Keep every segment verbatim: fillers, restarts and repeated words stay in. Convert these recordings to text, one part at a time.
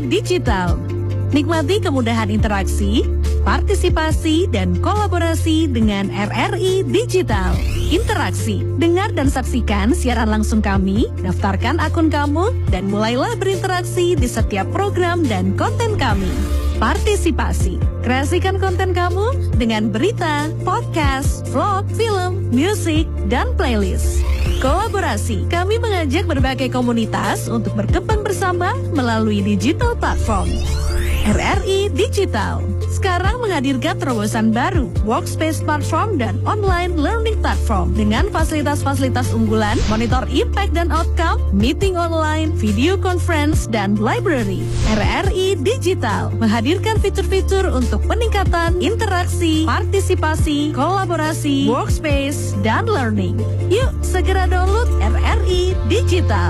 Digital. Nikmati kemudahan interaksi, partisipasi, dan kolaborasi dengan R R I Digital. Interaksi, dengar dan saksikan siaran langsung kami, daftarkan akun kamu, dan mulailah berinteraksi di setiap program dan konten kami. Partisipasi, kreasikan konten kamu dengan berita, podcast, vlog, film, musik, dan playlist. Kolaborasi, kami mengajak berbagai komunitas untuk berkembang bersama melalui digital platform. R R I Digital sekarang menghadirkan terobosan baru, workspace platform dan online learning platform dengan fasilitas-fasilitas unggulan, monitor impact dan outcome, meeting online, video conference, dan library. R R I Digital menghadirkan fitur-fitur untuk peningkatan interaksi, partisipasi, kolaborasi, workspace, dan learning. Yuk segera download R R I Digital.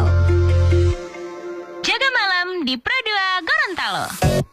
Jaga malam di Pro dua Gorontalo.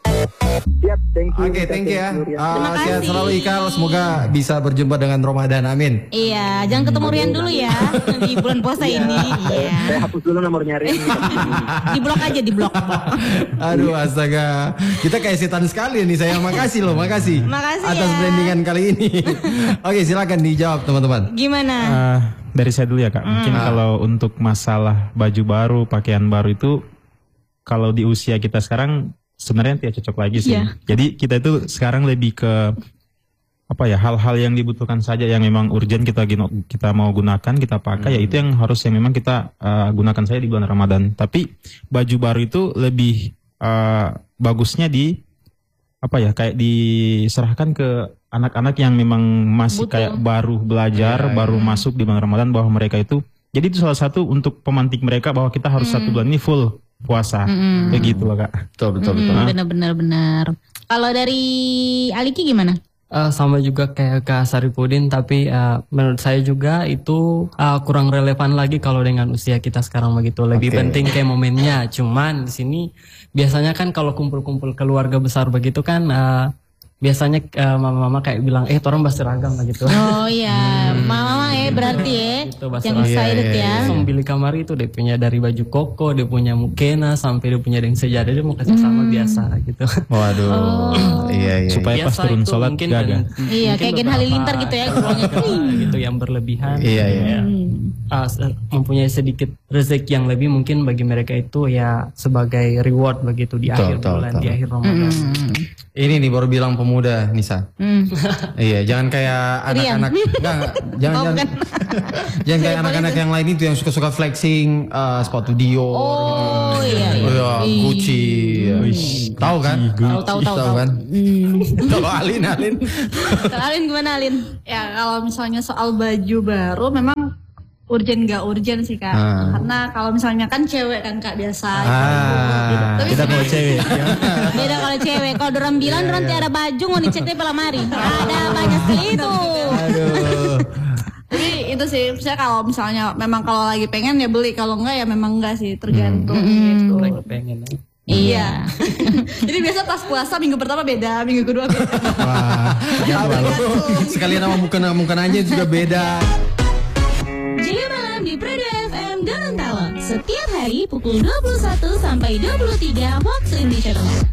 Siap, thank you. Oke, okay, thank you ya. Uh, sehat selalu Ikal, semoga bisa berjumpa dengan Ramadan, amin. Iya, jangan ketemu Rian dulu ya di bulan puasa ini. Iya. Saya hapus dulu nomornya Rian. Di blok aja, di blok. Aduh, astaga. Kita kayak setan sekali nih, saya makasih loh, makasih. Makasih atas ya. brandingan kali ini. Oke, silakan dijawab teman-teman. Gimana? Uh, dari saya dulu ya Kak. Mungkin Hmm. kalau untuk masalah baju baru, pakaian baru itu, kalau di usia kita sekarang sebenarnya tidak cocok lagi sih. Yeah. Jadi kita itu sekarang lebih ke apa ya, hal-hal yang dibutuhkan saja yang memang urgent kita kita mau gunakan, kita pakai, hmm. ya itu yang harus yang memang kita uh, gunakan saja di bulan Ramadan. Tapi baju baru itu lebih uh, bagusnya di apa ya, kayak diserahkan ke anak-anak yang memang masih Butuh. kayak baru belajar, yeah, baru yeah. masuk di bulan Ramadan, bahwa mereka itu jadi itu salah satu untuk pemantik mereka bahwa kita harus Hmm. satu bulan ini full puasa, Mm-mm. begitu loh Kak. Betul, betul, betul. Hmm, benar-benar benar. Kalau dari Aliki gimana? Uh, sama juga kayak Kak Saripudin, tapi uh, menurut saya juga itu uh, kurang relevan lagi kalau dengan usia kita sekarang begitu. Lebih Oke. penting kayak momennya. Cuman di sini biasanya kan kalau kumpul-kumpul keluarga besar begitu kan uh, biasanya uh, mama-mama kayak bilang eh torang berseragam begitu. Oh iya, mama ya berarti ya, Itu bahasa yang Arab. excited Iya, iya, ya. Langsung beli kamar itu dia punya dari baju koko, dia punya mukena sampai dia punya dengan sejadah, dia mau kasih sama biasa gitu. Waduh. Iya, iya. Supaya pas Biasa turun itu sholat mungkin gagah. dan- Iya, mungkin kayak Gen beberapa Halilintar gitu ya, keluarnya. gitu yang berlebihan. Iya, iya. Ah, se- mempunyai sedikit rezeki yang lebih mungkin bagi mereka itu ya sebagai reward begitu di Betul, akhir betul, bulan, betul. di akhir Ramadan. Ini nih baru bilang pemuda, Nisa. Hmm. Iya, jangan kayak Rian. anak-anak, enggak, enggak, jangan, Oh, jangan, bukan. jangan kayak anak-anak yang lain itu yang suka-suka flexing uh, sepatu Dior, Oh gitu. iya, iya. Oh, iya, Gucci, tahu kan? Tahu, tahu, tahu, tahu. kan? Hmm. Kalau Alin, Alin, Kalau Alin gimana Alin? Ya kalau misalnya soal baju baru memang urgen gak urgen sih Kak. Ah. Karena kalau misalnya kan cewek kan Kak biasa. ah, Tapi Kita kalau cewek. ya. Beda kalau cewek. Kalau dorang bilang dorang tiada baju mau dicetnya pala mari. Ada banyak sekali itu. aduh, Jadi itu sih, misalnya kalau misalnya memang kalau lagi pengen ya beli, kalau enggak ya memang enggak sih, tergantung gitu. Lagi pengen ya. Iya. Jadi biasa pas puasa minggu pertama beda, minggu kedua beda. wah, jadwal. Sekalian nama muka-muka aja juga beda. Jaga malam di Pro dua F M Gorontalo. Setiap hari pukul dua puluh satu sampai dua puluh tiga waktu Indonesia Tengah.